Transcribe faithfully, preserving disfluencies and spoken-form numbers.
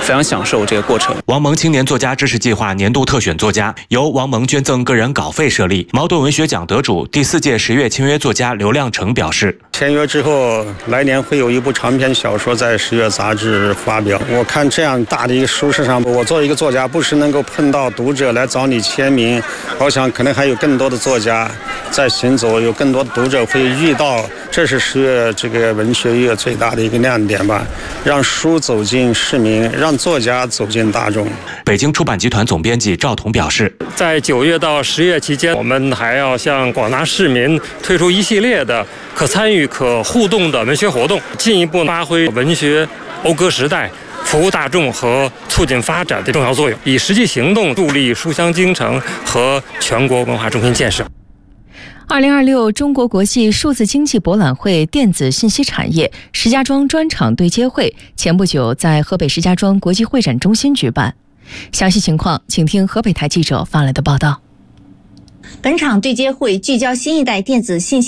非常享受这个过程。 王蒙青年作家知识计划年度特选作家由王蒙捐赠个人稿费设立。茅盾文学奖得主、第四届十月签约作家刘亮程表示， 签约之后，来年会有一部长篇小说在十月杂志发表。我看这样大的一个书市上，我作为一个作家，不是能够碰到读者来找你签名，我想可能还有更多的作家在行走，有更多的读者会遇到，这是十月这个文学月最大的一个亮点吧，让书走进市民，让作家走进大众。 北京出版集团总编辑赵彤表示， 在九月到十月期间，我们还要向广大市民推出一系列的可参与、可互动的文学活动，进一步发挥文学讴歌时代、服务大众和促进发展的重要作用，以实际行动助力书香京城和全国文化中心建设。 二零二六中国国际数字经济博览会电子信息产业石家庄专场对接会前不久在河北石家庄国际会展中心举办。详细情况，请听河北台记者发来的报道。 本场对接会聚焦新一代电子信息